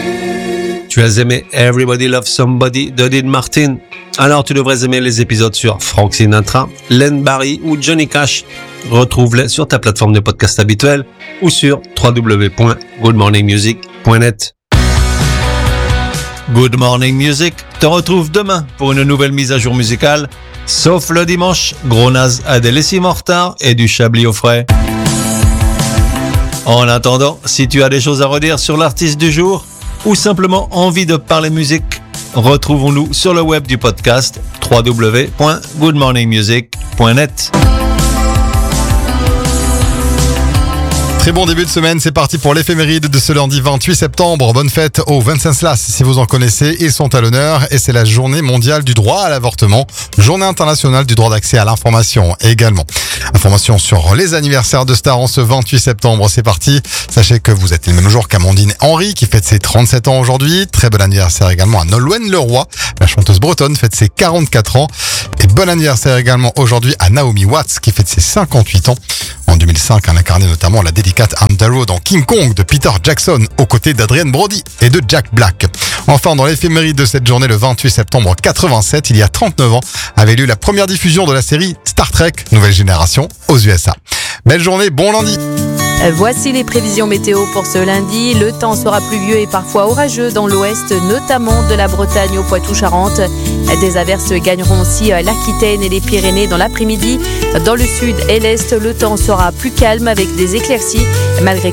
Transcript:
Tu as aimé Everybody Loves Somebody de Dean Martin? Alors tu devrais aimer les épisodes sur Frank Sinatra, Len Barry ou Johnny Cash. Retrouve-les sur ta plateforme de podcast habituelle ou sur www.goodmorningmusic.net. Good Morning Music te retrouve demain pour une nouvelle mise à jour musicale, sauf le dimanche, Gros Naz a des lessives en retard et du Chablis au frais. En attendant, si tu as des choses à redire sur l'artiste du jour ou simplement envie de parler musique, retrouvons-nous sur le web du podcast www.goodmorningmusic.net. Très bon début de semaine, c'est parti pour l'éphéméride de ce lundi 28 septembre. Bonne fête aux Wenceslas si vous en connaissez, ils sont à l'honneur et c'est la journée mondiale du droit à l'avortement, journée internationale du droit d'accès à l'information également. Information sur les anniversaires de stars en ce 28 septembre, c'est parti. Sachez que vous êtes le même jour qu'Amandine Henry qui fête ses 37 ans aujourd'hui. Très bon anniversaire également à Nolwenn Leroy, la chanteuse bretonne, fête ses 44 ans. Et bon anniversaire également aujourd'hui à Naomi Watts qui fête ses 58 ans. En 2005, elle incarnait notamment la délicate Antaro dans King Kong de Peter Jackson aux côtés d'Adrian Brody et de Jack Black. Enfin, dans l'éphéméride de cette journée, le 28 septembre 87, il y a 39 ans, avait lieu la première diffusion de la série Star Trek Nouvelle Génération aux USA. Belle journée, bon lundi! Voici les prévisions météo pour ce lundi. Le temps sera pluvieux et parfois orageux dans l'ouest, notamment de la Bretagne au Poitou-Charentes. Des averses gagneront aussi l'Aquitaine et les Pyrénées dans l'après-midi. Dans le sud et l'est, le temps sera plus calme avec des éclaircies, malgré